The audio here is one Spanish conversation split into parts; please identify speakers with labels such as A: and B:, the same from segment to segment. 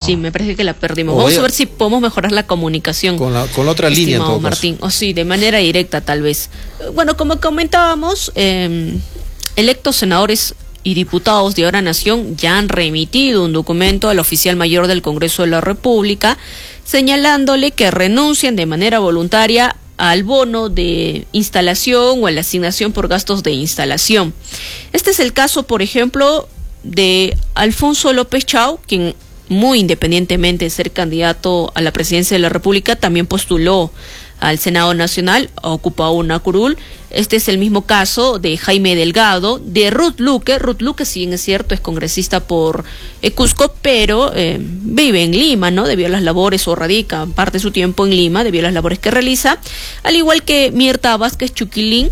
A: Sí, me parece que la perdimos. Vamos a ver si podemos mejorar la comunicación.
B: Con la otra línea, en todo
A: Martín. O sí, de manera directa tal vez. Bueno, como comentábamos, electos senadores y diputados de Ahora Nación ya han remitido un documento al oficial mayor del Congreso de la República señalándole que renuncian de manera voluntaria al bono de instalación o a la asignación por gastos de instalación. Este es el caso, por ejemplo, de Alfonso López Chau, quien muy independientemente de ser candidato a la presidencia de la República, también postuló al Senado Nacional, ocupa una curul. Este es el mismo caso de Jaime Delgado, de Ruth Luque. Ruth Luque, si bien es cierto, es congresista por Cusco, pero vive en Lima, ¿no? Debido a las labores, o radica parte de su tiempo en Lima, debido a las labores que realiza. Al igual que Mirta Vázquez Chuquilín,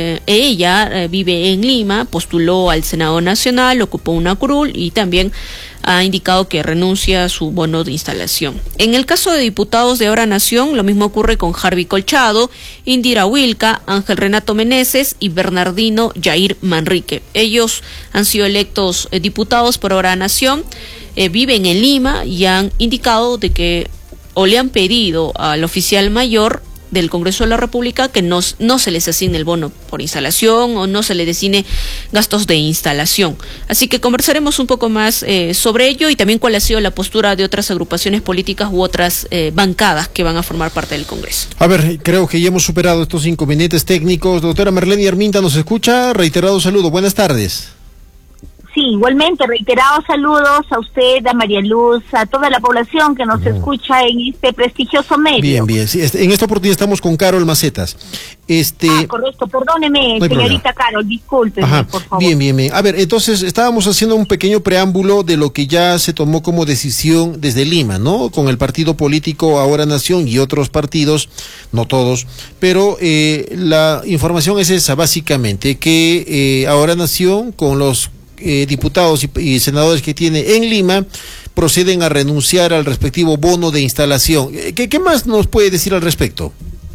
A: ella vive en Lima, postuló al Senado Nacional, ocupó una curul y también ha indicado que renuncia a su bono de instalación. En el caso de diputados de Ahora Nación, lo mismo ocurre con Harvey Colchado, Indira Wilca, Ángel Renato Meneses y Bernardino Yair Manrique. Ellos han sido electos diputados por Ahora Nación, viven en Lima y han indicado de que o le han pedido al oficial mayor del Congreso de la República que no se les asigne el bono por instalación o no se les designe gastos de instalación. Así que conversaremos un poco más sobre ello y también cuál ha sido la postura de otras agrupaciones políticas u otras bancadas que van a formar parte del Congreso.
B: A ver, creo que ya hemos superado estos inconvenientes técnicos. Doctora Marlene Arminta nos escucha. Reiterado saludo. Buenas tardes.
C: Sí, igualmente, reiterados saludos a usted, a María Luz, a toda la población que nos escucha en este prestigioso medio.
B: Bien, bien. Sí, en esta oportunidad estamos con Carol Macetas.
C: Correcto, perdóneme, no señorita Carol, discúlpeme, por favor.
B: Bien, bien, bien. A ver, entonces, estábamos haciendo un pequeño preámbulo de lo que ya se tomó como decisión desde Lima, ¿no? Con el partido político Ahora Nación y otros partidos, no todos, pero la información es esa, básicamente, que Ahora Nación, con los diputados y senadores que tiene en Lima, proceden a renunciar al respectivo bono de instalación. ¿Qué más nos puede decir al respecto?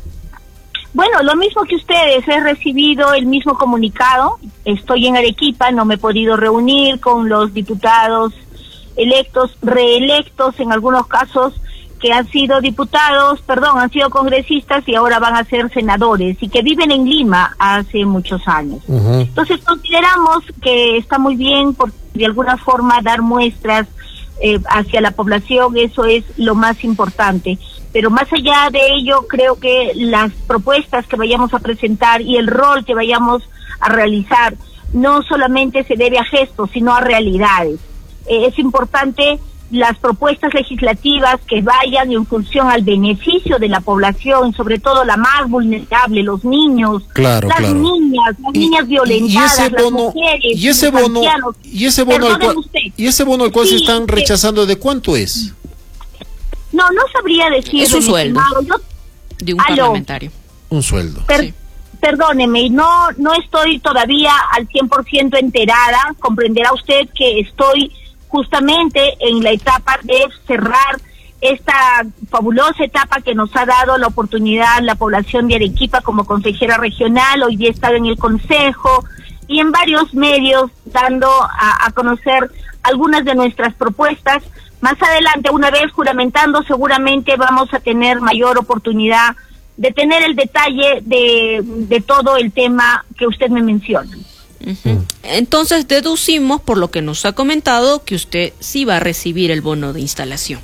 C: Bueno, lo mismo que ustedes, he recibido el mismo comunicado. Estoy en Arequipa, no me he podido reunir con los diputados electos, reelectos en algunos casos, que han sido han sido congresistas y ahora van a ser senadores y que viven en Lima hace muchos años. Entonces consideramos que está muy bien por de alguna forma dar muestras hacia la población, eso es lo más importante. Pero más allá de ello, creo que las propuestas que vayamos a presentar y el rol que vayamos a realizar no solamente se debe a gestos, sino a realidades. Es importante las propuestas legislativas que vayan en función al beneficio de la población, sobre todo la más vulnerable, los niños, las niñas violentadas, las mujeres, los ancianos.
B: ¿Y ese bono al cual se están rechazando, de cuánto es?
C: No sabría decir.
A: Es un sueldo de un parlamentario.
B: Un sueldo.
C: Perdóneme, no estoy todavía al 100% enterada. Comprenderá usted que estoy justamente en la etapa de cerrar esta fabulosa etapa que nos ha dado la oportunidad la población de Arequipa como consejera regional. Hoy día he estado en el consejo y en varios medios dando a conocer algunas de nuestras propuestas. Más adelante, una vez juramentando, seguramente vamos a tener mayor oportunidad de tener el detalle de todo el tema que usted me menciona.
A: Entonces deducimos, por lo que nos ha comentado, que usted sí va a recibir el bono de instalación.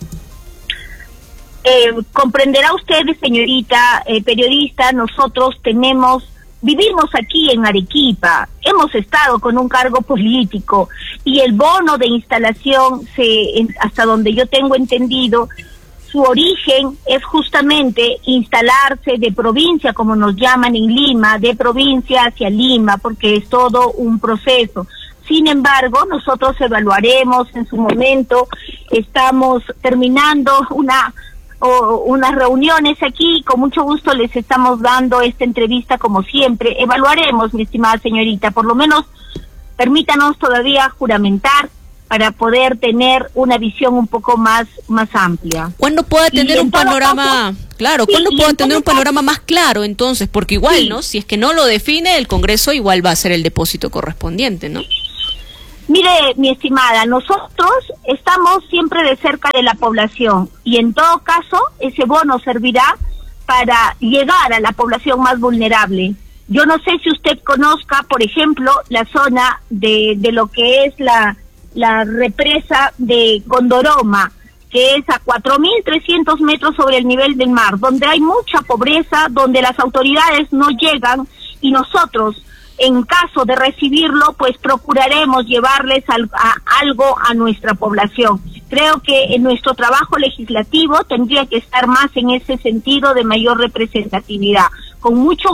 C: Comprenderá usted, señorita periodista, nosotros vivimos aquí en Arequipa, hemos estado con un cargo político y el bono de instalación, hasta donde yo tengo entendido, su origen es justamente instalarse de provincia, como nos llaman en Lima, de provincia hacia Lima, porque es todo un proceso. Sin embargo, nosotros evaluaremos en su momento, estamos terminando unas reuniones aquí, con mucho gusto les estamos dando esta entrevista como siempre. Evaluaremos, mi estimada señorita, por lo menos permítanos todavía juramentar para poder tener una visión un poco más amplia.
A: ¿Cuándo pueda tener un panorama, un panorama más claro entonces? Porque igual, ¿no? Si es que no lo define, el Congreso igual va a hacer el depósito correspondiente, ¿no?
C: Mire, mi estimada, nosotros estamos siempre de cerca de la población y en todo caso ese bono servirá para llegar a la población más vulnerable. Yo no sé si usted conozca, por ejemplo, la zona de lo que es la represa de Condoroma, que es a 4.300 metros sobre el nivel del mar, donde hay mucha pobreza, donde las autoridades no llegan y nosotros, en caso de recibirlo, pues procuraremos llevarles algo a nuestra población. Creo que en nuestro trabajo legislativo tendría que estar más en ese sentido de mayor representatividad. Con mucho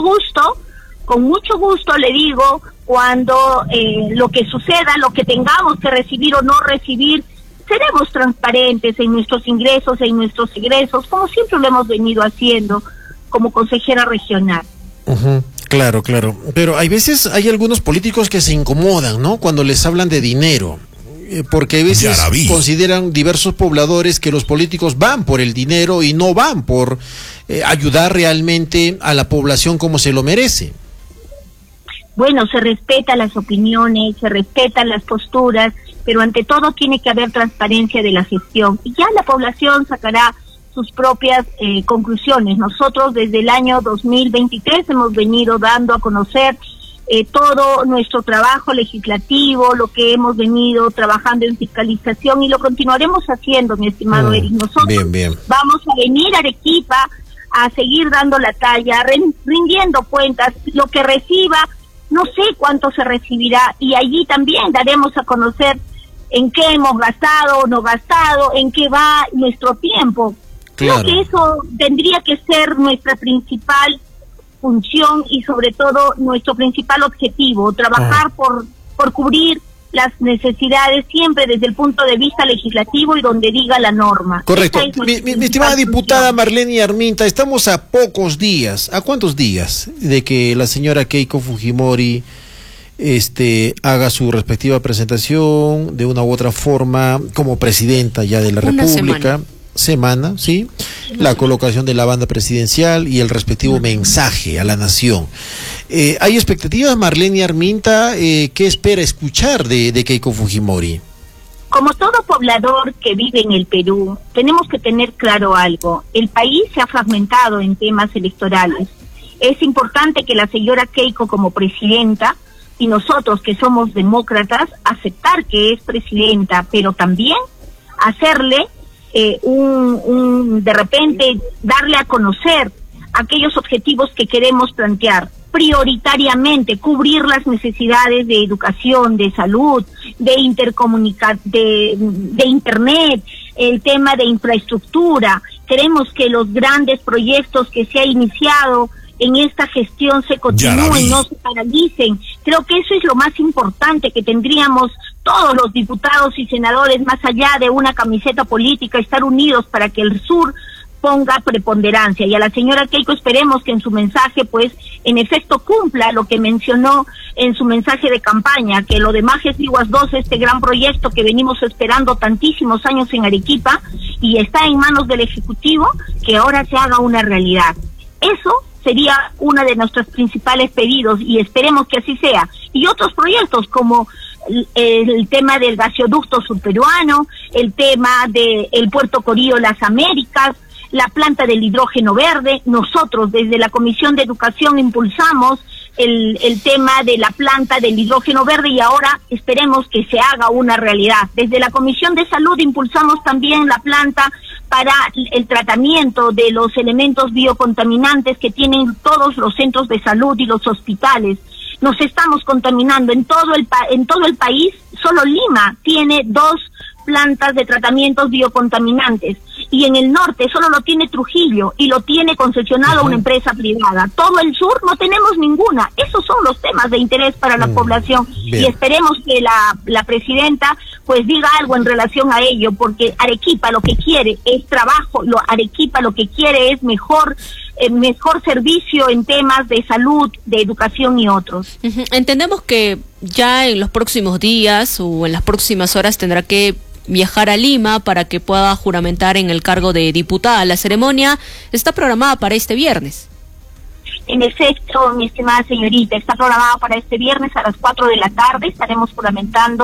C: gusto le digo, cuando lo que suceda, lo que tengamos que recibir o no recibir, seremos transparentes en nuestros ingresos, en nuestros egresos, como siempre lo hemos venido haciendo como consejera regional.
B: Claro. Pero hay veces hay algunos políticos que se incomodan, ¿no? Cuando les hablan de dinero. Porque a veces consideran diversos pobladores que los políticos van por el dinero y no van por ayudar realmente a la población como se lo merece.
C: Bueno, se respetan las opiniones, se respetan las posturas, pero ante todo tiene que haber transparencia de la gestión. Y ya la población sacará sus propias conclusiones. Nosotros desde el año 2023 hemos venido dando a conocer todo nuestro trabajo legislativo, lo que hemos venido trabajando en fiscalización y lo continuaremos haciendo, mi estimado Eric. Nosotros vamos a venir a Arequipa a seguir dando la talla, rindiendo cuentas, lo que reciba, no sé cuánto se recibirá y allí también daremos a conocer en qué hemos gastado o no gastado, en qué va nuestro tiempo. Claro. Creo que eso tendría que ser nuestra principal función y sobre todo nuestro principal objetivo, trabajar por cubrir las necesidades siempre desde el punto de vista legislativo y donde diga la norma.
B: Correcto. Mi estimada diputada Marlene Arminta, estamos a pocos días, ¿a cuántos días de que la señora Keiko Fujimori haga su respectiva presentación de una u otra forma como presidenta ya de la República? Semana, ¿sí? La colocación de la banda presidencial y el respectivo mensaje a la nación. ¿Hay expectativas, Marlene Arminta? ¿Qué espera escuchar de Keiko Fujimori?
C: Como todo poblador que vive en el Perú, tenemos que tener claro algo. El país se ha fragmentado en temas electorales. Es importante que la señora Keiko como presidenta y nosotros que somos demócratas, aceptar que es presidenta, pero también hacerle de repente darle a conocer aquellos objetivos que queremos plantear, prioritariamente cubrir las necesidades de educación, de salud, de de internet, el tema de infraestructura. Queremos que los grandes proyectos que se ha iniciado en esta gestión se continúen, no se paralicen. Creo que eso es lo más importante que tendríamos todos los diputados y senadores, más allá de una camiseta política, estar unidos para que el sur ponga preponderancia. Y a la señora Keiko esperemos que en su mensaje, pues, en efecto cumpla lo que mencionó en su mensaje de campaña, que lo de Majes Liguas 2, este gran proyecto que venimos esperando tantísimos años en Arequipa y está en manos del Ejecutivo, que ahora se haga una realidad. Eso sería uno de nuestros principales pedidos y esperemos que así sea. Y otros proyectos como el tema del gasoducto surperuano, el tema del Puerto Corío Las Américas, la planta del hidrógeno verde. Nosotros desde la Comisión de Educación impulsamos el tema de la planta del hidrógeno verde y ahora esperemos que se haga una realidad. Desde la Comisión de Salud impulsamos también la planta para el tratamiento de los elementos biocontaminantes que tienen todos los centros de salud y los hospitales. Nos estamos contaminando en todo el país. Solo Lima tiene 2 plantas de tratamientos biocontaminantes y en el norte solo lo tiene Trujillo y lo tiene concesionado a una empresa privada. Todo el sur no tenemos ninguna. Esos son los temas de interés para la población. Bien. Y esperemos que la presidenta pues diga algo en relación a ello, porque Arequipa lo que quiere es trabajo, Arequipa lo que quiere es mejor servicio en temas de salud, de educación y otros.
A: Entendemos que ya en los próximos días o en las próximas horas tendrá que viajar a Lima para que pueda juramentar en el cargo de diputada. La ceremonia está programada para este viernes.
C: En efecto, mi estimada señorita, está programada para este viernes a las 4 de la tarde. Estaremos juramentando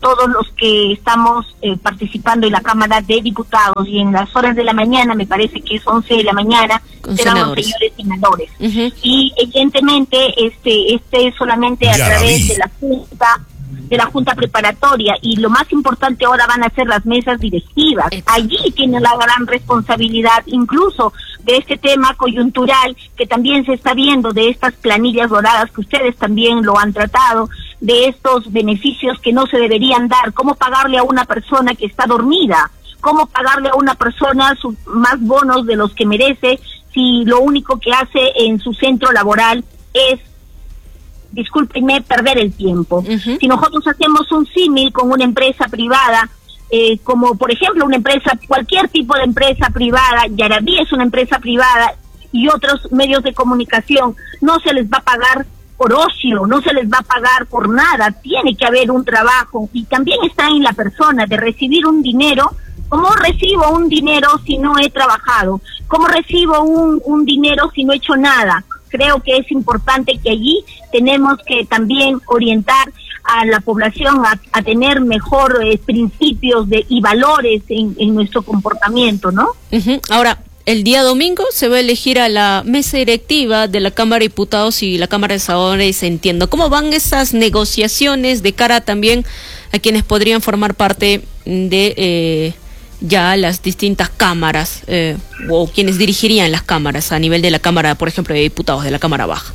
C: todos los que estamos participando en la Cámara de Diputados, y en las horas de la mañana, me parece que es 11 de la mañana, serán los señores senadores. Y evidentemente este es solamente a través de la Junta Preparatoria, y lo más importante ahora van a ser las mesas directivas. Allí tienen la gran responsabilidad, incluso de este tema coyuntural que también se está viendo, de estas planillas doradas que ustedes también lo han tratado, de estos beneficios que no se deberían dar. ¿Cómo pagarle a una persona que está dormida? ¿Cómo pagarle a una persona más bonos de los que merece si lo único que hace en su centro laboral es, discúlpenme, perder el tiempo? Si nosotros hacemos un símil con una empresa privada, como por ejemplo una empresa, cualquier tipo de empresa privada, Yarabí es una empresa privada, y otros medios de comunicación, no se les va a pagar por ocio, no se les va a pagar por nada, tiene que haber un trabajo, y también está en la persona de recibir un dinero. ¿Cómo recibo un dinero si no he trabajado? ¿Cómo recibo un dinero si no he hecho nada? Creo que es importante que allí tenemos que también orientar a la población a tener mejor principios y valores en nuestro comportamiento, ¿no?
A: Ahora, el día domingo se va a elegir a la mesa directiva de la Cámara de Diputados y la Cámara de Senadores, entiendo. ¿Cómo van esas negociaciones de cara también a quienes podrían formar parte de ya las distintas cámaras, o quienes dirigirían las cámaras a nivel de la Cámara, por ejemplo, de Diputados, de la Cámara Baja?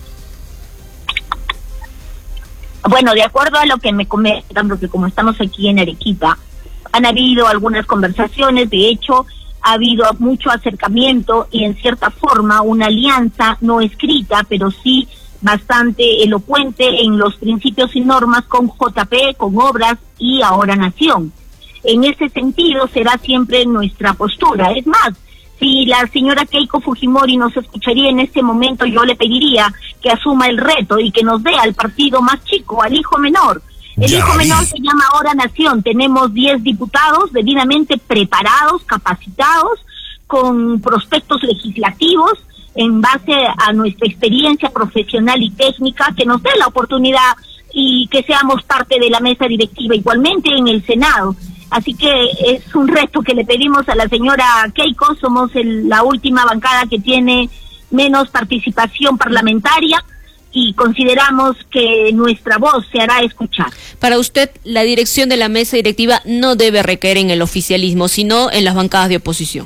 C: Bueno, de acuerdo a lo que me comentan, porque como estamos aquí en Arequipa, han habido algunas conversaciones, de hecho, ha habido mucho acercamiento y en cierta forma una alianza no escrita, pero sí bastante elocuente en los principios y normas con JP, con Obras y Ahora Nación. En ese sentido será siempre nuestra postura. Es más, si la señora Keiko Fujimori nos escucharía en este momento, yo le pediría que asuma el reto y que nos dé al partido más chico, al hijo menor. El hijo menor se llama Ahora Nación. Tenemos 10 diputados debidamente preparados, capacitados, con prospectos legislativos, en base a nuestra experiencia profesional y técnica, que nos dé la oportunidad y que seamos parte de la mesa directiva, igualmente en el Senado. Así que es un reto que le pedimos a la señora Keiko. Somos la última bancada que tiene menos participación parlamentaria y consideramos que nuestra voz se hará escuchar.
A: Para usted, la dirección de la mesa directiva no debe recaer en el oficialismo, sino en las bancadas de oposición.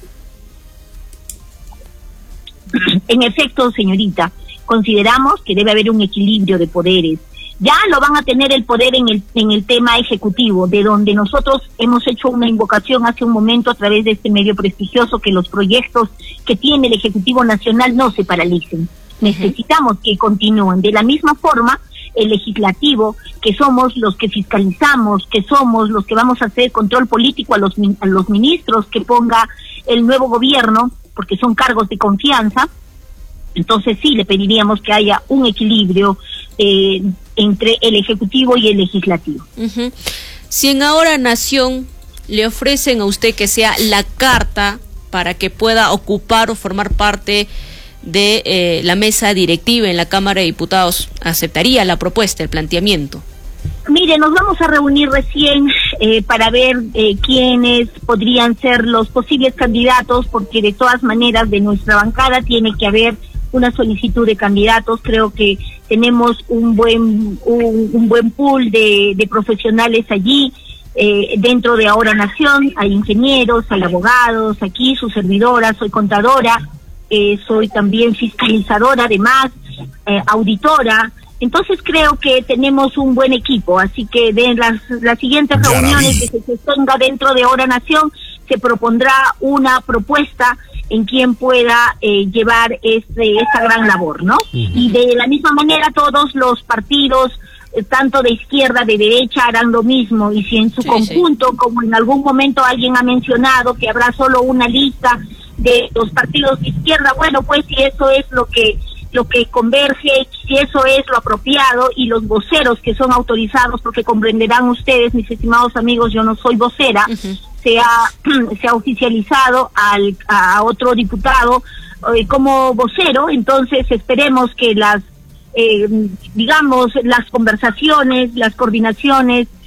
C: En efecto, señorita, consideramos que debe haber un equilibrio de poderes. Ya lo van a tener el poder en el tema ejecutivo, de donde nosotros hemos hecho una invocación hace un momento a través de este medio prestigioso, que los proyectos que tiene el Ejecutivo Nacional no se paralicen. Necesitamos que continúen. De la misma forma, el legislativo, que somos los que fiscalizamos, que somos los que vamos a hacer control político a los ministros que ponga el nuevo gobierno, porque son cargos de confianza. Entonces sí le pediríamos que haya un equilibrio entre el Ejecutivo y el Legislativo.
A: Si en Ahora Nación le ofrecen a usted que sea la carta para que pueda ocupar o formar parte de la mesa directiva en la Cámara de Diputados, ¿aceptaría la propuesta, el planteamiento?
C: Mire, nos vamos a reunir recién para ver quiénes podrían ser los posibles candidatos, porque de todas maneras de nuestra bancada tiene que haber una solicitud de candidatos. Creo que tenemos un buen pool de profesionales allí. Dentro de Ahora Nación hay ingenieros, hay abogados, aquí su servidora, soy contadora, soy también fiscalizadora, además, auditora. Entonces creo que tenemos un buen equipo, así que de las siguientes reuniones que se tenga dentro de Ahora Nación se propondrá una propuesta en quien pueda llevar esta gran labor, ¿no? Y de la misma manera todos los partidos, tanto de izquierda, de derecha, harán lo mismo, y si en su conjunto, como en algún momento alguien ha mencionado que habrá solo una lista de los partidos de izquierda, bueno, pues si eso es lo que converge, si eso es lo apropiado, y los voceros que son autorizados, porque comprenderán ustedes, mis estimados amigos, yo no soy vocera, se ha oficializado a otro diputado como vocero. Entonces esperemos que las conversaciones, las coordinaciones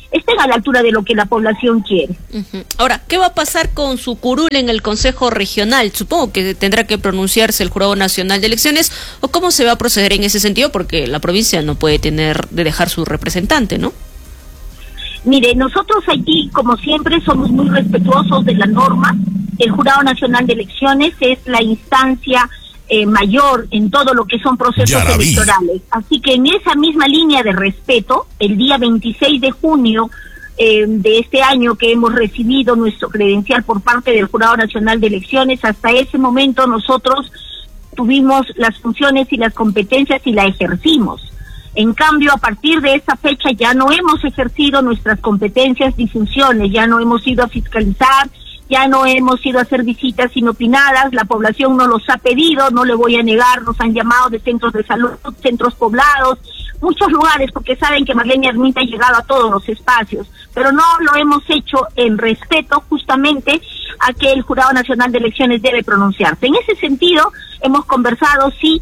C: estén a la altura de lo que la población quiere.
A: Ahora, ¿qué va a pasar con su curul en el Consejo Regional? Supongo que tendrá que pronunciarse el Jurado Nacional de Elecciones, o cómo se va a proceder en ese sentido, porque la provincia no puede dejar su representante, ¿no?
C: Mire, nosotros aquí, como siempre, somos muy respetuosos de la norma. El Jurado Nacional de Elecciones es la instancia mayor en todo lo que son procesos electorales. Así que en esa misma línea de respeto, el día 26 de junio de este año que hemos recibido nuestro credencial por parte del Jurado Nacional de Elecciones, hasta ese momento nosotros tuvimos las funciones y las competencias y la ejercimos. En cambio, a partir de esa fecha ya no hemos ejercido nuestras competencias ni funciones, ya no hemos ido a fiscalizar, ya no hemos ido a hacer visitas inopinadas, la población nos los ha pedido, no le voy a negar, nos han llamado de centros de salud, centros poblados, muchos lugares, porque saben que Marlene Arminta ha llegado a todos los espacios, pero no lo hemos hecho en respeto justamente a que el Jurado Nacional de Elecciones debe pronunciarse. En ese sentido, hemos conversado, sí,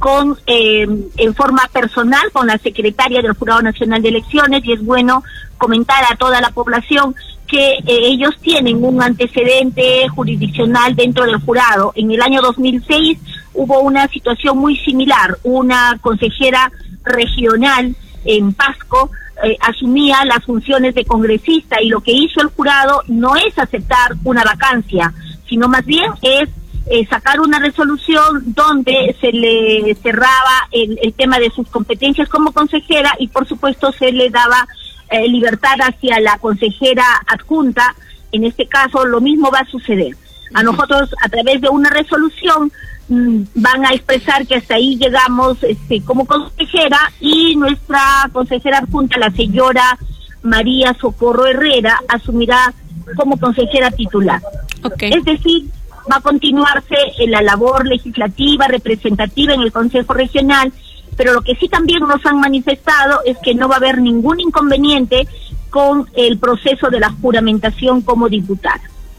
C: en forma personal con la secretaria del Jurado Nacional de Elecciones, y es bueno comentar a toda la población que ellos tienen un antecedente jurisdiccional dentro del jurado. En el año 2006 hubo una situación muy similar, una consejera regional en Pasco asumía las funciones de congresista, y lo que hizo el jurado no es aceptar una vacancia, sino más bien es sacar una resolución donde se le cerraba el tema de sus competencias como consejera, y por supuesto se le daba libertad hacia la consejera adjunta. En este caso lo mismo va a suceder. A nosotros, a través de una resolución, van a expresar que hasta ahí llegamos como consejera, y nuestra consejera adjunta, la señora María Socorro Herrera, asumirá como consejera titular. Es decir, va a continuarse en la labor legislativa, representativa en el Consejo Regional, pero lo que sí también nos han manifestado es que no va a haber ningún inconveniente con el proceso de la juramentación como diputada.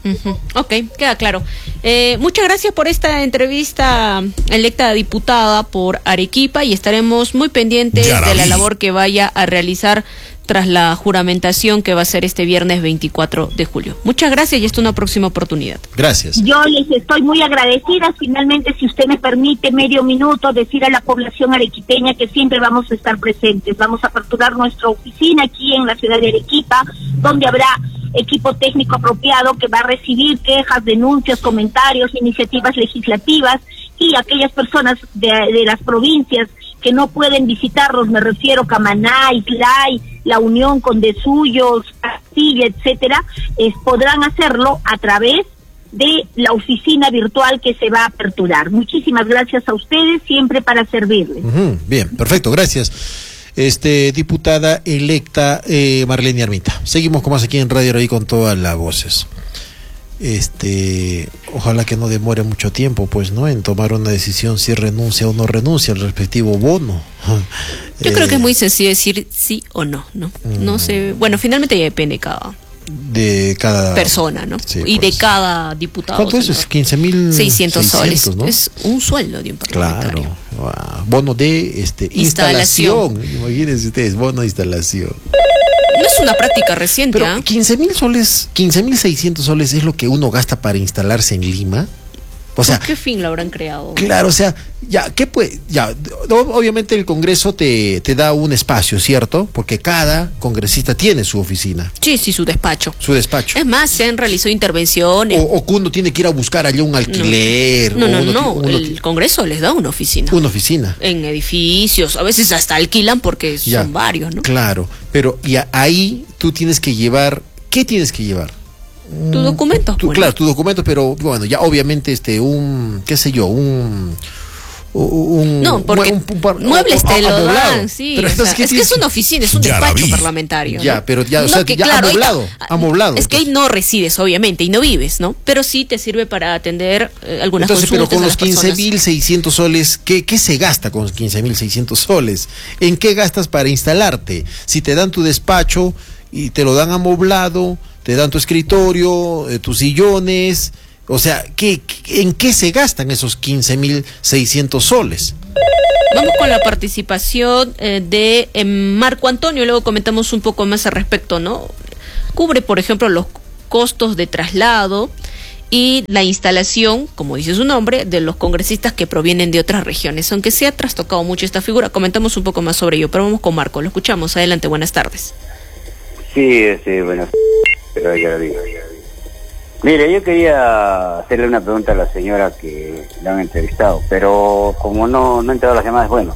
A: Ok, queda claro. Muchas gracias por esta entrevista, electa diputada por Arequipa, y estaremos muy pendientes de la labor que vaya a realizar tras la juramentación que va a ser este viernes 24 de julio. Muchas gracias, y hasta una próxima oportunidad.
B: Gracias.
C: Yo les estoy muy agradecida. Finalmente, si usted me permite medio minuto, decir a la población arequipeña que siempre vamos a estar presentes. Vamos a aperturar nuestra oficina aquí en la ciudad de Arequipa, donde habrá equipo técnico apropiado que va a recibir quejas, denuncias, comentarios, iniciativas legislativas, y aquellas personas de las provincias que no pueden visitarlos, me refiero a Camaná, Islay, La Unión, Condesuyos, Castilla, etcétera, podrán hacerlo a través de la oficina virtual que se va a aperturar. Muchísimas gracias a ustedes, siempre para servirles.
B: Bien, perfecto, gracias. Diputada electa Marlene Arminta. Seguimos con más aquí en Radio Araí con todas las voces. Ojalá que no demore mucho tiempo, pues, ¿no?, en tomar una decisión si renuncia o no renuncia al respectivo bono.
A: Yo creo que es muy sencillo decir sí o no, ¿no? No sé, bueno, finalmente ya depende de cada persona, ¿no? Sí, y pues, de cada diputado.
B: ¿Cuánto es? 15.600
A: soles,
B: ¿no?
A: Es un sueldo de un parlamentario.
B: Claro. Wow. Bono de instalación. Imagínense ustedes, bono de instalación.
A: No es una práctica reciente.
B: Pero 15.000 soles, 15.600 soles es lo que uno gasta para instalarse en Lima. O sea,
A: ¿por qué fin lo habrán creado?
B: Claro, o sea, obviamente el Congreso te da un espacio, ¿cierto? Porque cada congresista tiene su oficina.
A: Sí, su despacho.
B: Es
A: más, se han realizado intervenciones.
B: O que uno tiene que ir a buscar allá un alquiler.
A: El Congreso les da una oficina.
B: Una oficina.
A: En edificios, a veces hasta alquilan porque son varios, ¿no?
B: Claro, pero ahí tú tienes que llevar, ¿qué tienes que llevar?
A: Tu documento.
B: Claro, tu documento, pero bueno, ya obviamente
A: muebles te lo dan, sí. Pero es que es una oficina, es un despacho parlamentario.
B: Ya, ¿no? Pero ya, o sea, que, ya claro, amoblado.
A: Es que ahí no resides, obviamente, y no vives, ¿no? Pero sí te sirve para atender algunas consultas.
B: Pero con los 15.600 soles, ¿qué se gasta con los 15.600 soles? ¿En qué gastas para instalarte? Si te dan tu despacho y te lo dan amoblado, te dan tu escritorio, tus sillones, o sea, ¿en qué se gastan esos 15.600 soles?
A: Vamos con la participación de Marco Antonio, luego comentamos un poco más al respecto, ¿no? Cubre, por ejemplo, los costos de traslado y la instalación, como dice su nombre, de los congresistas que provienen de otras regiones. Aunque se ha trastocado mucho esta figura, comentamos un poco más sobre ello, pero vamos con Marco, lo escuchamos. Adelante, buenas tardes.
D: Sí, buenas tardes. Mire, yo quería hacerle una pregunta a la señora que la han entrevistado, pero como no han entrado las llamadas, bueno,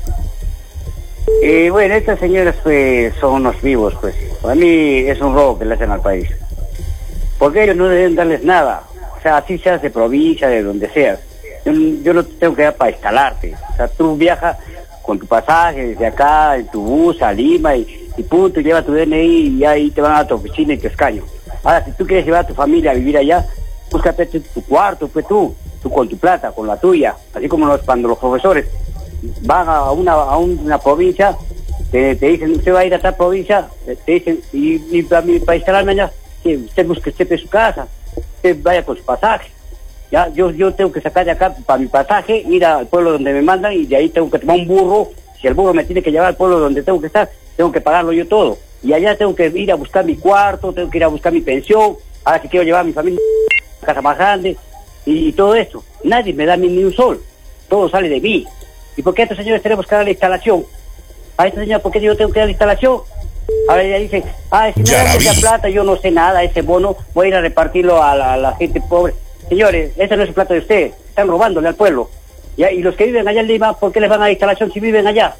D: estas señoras pues son unos vivos, pues. Para mí es un robo que le hacen al país. Porque ellos no deben darles nada. O sea, así seas de provincia, de donde seas. Yo no te tengo que dar para instalarte. O sea, tú viajas con tu pasaje desde acá, en tu bus a Lima y punto, lleva tu DNI y ahí te van a tu oficina y tu escaño. Ahora, si tú quieres llevar a tu familia a vivir allá, búscate tu cuarto, pues tú con tu plata, con la tuya. Así como cuando los profesores van a una provincia, te dicen, usted va a ir a tal provincia, te dicen, y para instalarme allá, que usted busque su casa, usted vaya con su pasaje. Ya, yo tengo que sacar de acá para mi pasaje, ir al pueblo donde me mandan y de ahí tengo que tomar un burro. Si el burro me tiene que llevar al pueblo donde tengo que estar, tengo que pagarlo yo todo. Y allá tengo que ir a buscar mi cuarto, tengo que ir a buscar mi pensión, ahora si quiero llevar a mi familia a casa más grande y todo esto. Nadie me da ni un sol, todo sale de mí. ¿Y por qué a estos señores tenemos que dar la instalación? A esta señora, ¿por qué yo tengo que dar la instalación? Ahora ella dice, si me dan esa plata, yo no sé nada, ese bono, voy a ir a repartirlo a la gente pobre. Señores, ese no es el plato de ustedes, están robándole al pueblo. ¿Ya? Y los que viven allá en Lima, ¿por qué les van a dar instalación si viven allá?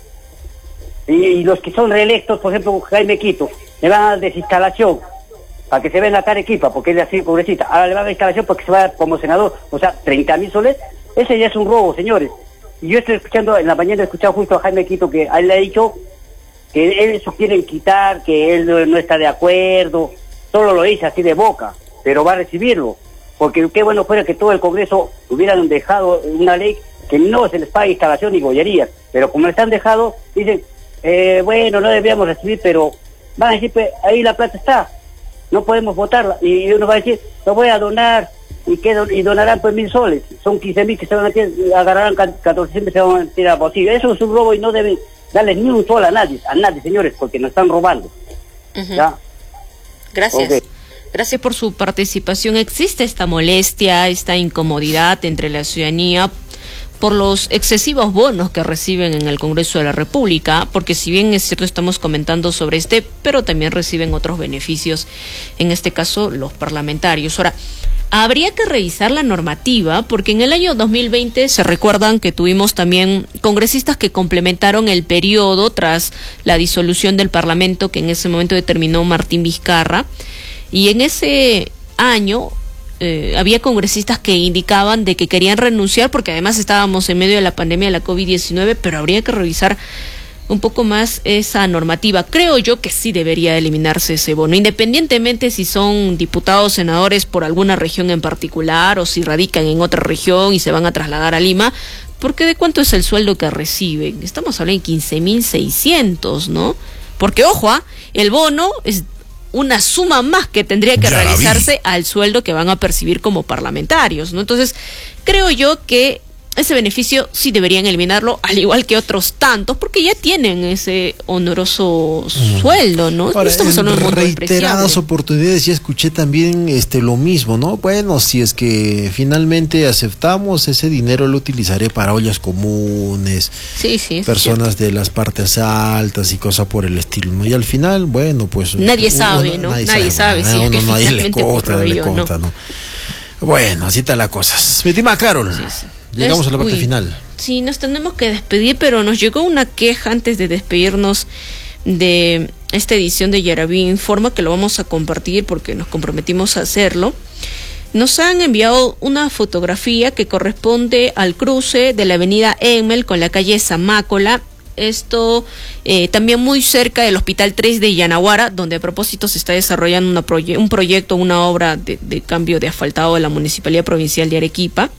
D: Y los que son reelectos, por ejemplo, Jaime Quito, le van a dar desinstalación para que se vea en la Arequipa, porque él es así, pobrecita. Ahora le van a dar instalación porque se va como senador, o sea, 30.000 soles. Ese ya es un robo, señores. Y yo estoy escuchando, en la mañana he escuchado justo a Jaime Quito que a él le ha dicho que él eso quieren quitar, que él no está de acuerdo, solo lo dice así de boca, pero va a recibirlo. Porque qué bueno fuera que todo el Congreso hubieran dejado una ley que no se les pague instalación ni bollerías, pero como les han dejado, dicen, no debíamos recibir, pero van a decir, pues, ahí la plata está, no podemos votarla, y uno va a decir, lo voy a donar, y donarán pues 1.000 soles, son 15.000 que se van a tirar, agarrarán 14.000 que se van a tirar a bolsillo. Eso es un robo y no deben darles ni un sol a nadie, señores, porque nos están robando. ¿Ya?
A: Gracias.
D: Okay.
A: Gracias por su participación. ¿Existe esta molestia, esta incomodidad entre la ciudadanía por los excesivos bonos que reciben en el Congreso de la República? Porque si bien es cierto, estamos comentando sobre pero también reciben otros beneficios, en este caso los parlamentarios. Ahora, habría que revisar la normativa, porque en el año 2020 se recuerdan que tuvimos también congresistas que complementaron el periodo tras la disolución del Parlamento que en ese momento determinó Martín Vizcarra, y en ese año había congresistas que indicaban de que querían renunciar porque además estábamos en medio de la pandemia de la COVID-19, pero habría que revisar un poco más esa normativa. Creo yo que sí debería eliminarse ese bono, independientemente si son diputados, senadores por alguna región en particular o si radican en otra región y se van a trasladar a Lima, porque ¿de cuánto es el sueldo que reciben? Estamos hablando de 15.600, ¿no? Porque, ojo, el bono es una suma más que tendría que realizarse al sueldo que van a percibir como parlamentarios, ¿no? Entonces, creo yo que ese beneficio sí deberían eliminarlo, al igual que otros tantos, porque ya tienen ese honoroso sueldo, ¿no?
B: Ahora,
A: estamos hablando de
B: reiteradas oportunidades ya escuché también lo mismo, ¿no? Bueno, si es que finalmente aceptamos ese dinero, lo utilizaré para ollas comunes, personas de las partes altas y cosas por el estilo, ¿no? Y al final, bueno, pues
A: nadie sabe, ¿no? Nadie sabe si es que
B: nadie le consta, ¿no? Bueno, así está la cosa. Metima Carol. Sí. Llegamos a la parte final.
A: Sí, nos tenemos que despedir, pero nos llegó una queja antes de despedirnos de esta edición de Yaraví Informa, que lo vamos a compartir porque nos comprometimos a hacerlo. Nos han enviado una fotografía que corresponde al cruce de la avenida Enmel con la calle Zamácola. Esto también muy cerca del Hospital 3 de Yanaguara, donde a propósito se está desarrollando un proyecto, una obra de cambio de asfaltado de la Municipalidad Provincial de Arequipa.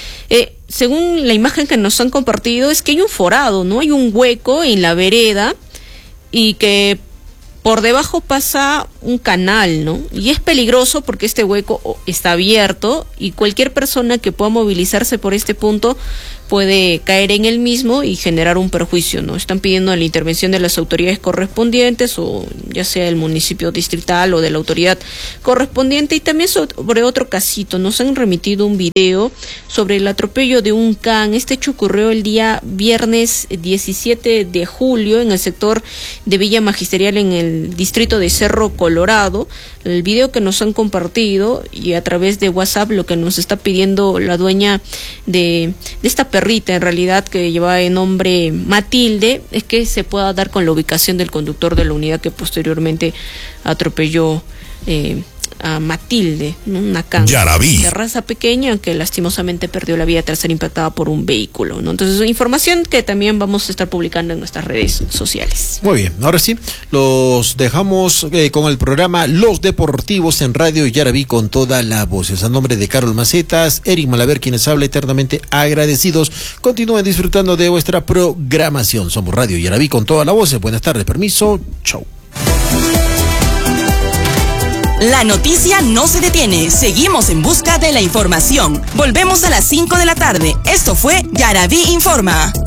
A: Según la imagen que nos han compartido, es que hay un forado, ¿no? Hay un hueco en la vereda y que por debajo pasa un canal, ¿no? Y es peligroso porque este hueco está abierto y cualquier persona que pueda movilizarse por este punto puede caer en el mismo y generar un perjuicio, ¿no? Están pidiendo la intervención de las autoridades correspondientes, o ya sea el municipio distrital o de la autoridad correspondiente. Y también sobre otro casito, nos han remitido un video sobre el atropello de un can. Este hecho ocurrió el día viernes 17 de julio en el sector de Villa Magisterial, en el distrito de Cerro Colorado. El video que nos han compartido, y a través de WhatsApp, lo que nos está pidiendo la dueña de esta perrita, en realidad, que llevaba de nombre Matilde, es que se pueda dar con la ubicación del conductor de la unidad que posteriormente atropelló a Matilde, ¿no? Una can de raza pequeña que lastimosamente perdió la vida tras ser impactada por un vehículo, ¿no? Entonces, información que también vamos a estar publicando en nuestras redes sociales.
B: Muy bien, ahora sí, los dejamos con el programa Los Deportivos en Radio Yaraví con toda la voz. A nombre de Carol Macetas, Eric Malaver, quienes habla, eternamente agradecidos. Continúen disfrutando de vuestra programación. Somos Radio Yaraví con toda la voz. Buenas tardes, permiso, chau.
E: La noticia no se detiene. Seguimos en busca de la información. Volvemos a las 5 de la tarde. Esto fue Yaraví Informa.